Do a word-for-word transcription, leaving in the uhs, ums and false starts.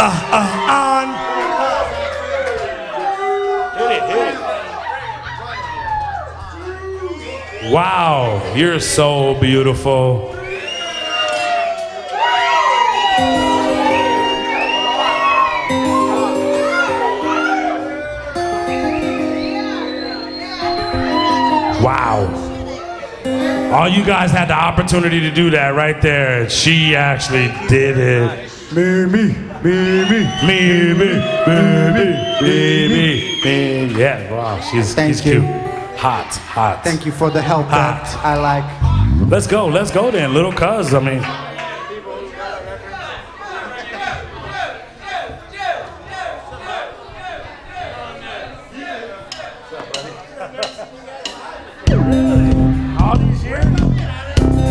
uh, uh, on. Hit it, hit it. Wow, you're so beautiful. Wow. All you guys had the opportunity to do that right there. She actually did it. Me, me, me, me, Me, me, me, me, me, me. Yeah, wow, she's, Thank she's you. cute. Hot, hot. Thank you for the help Hot. that I like. Let's go, let's go then, little cuz. I mean,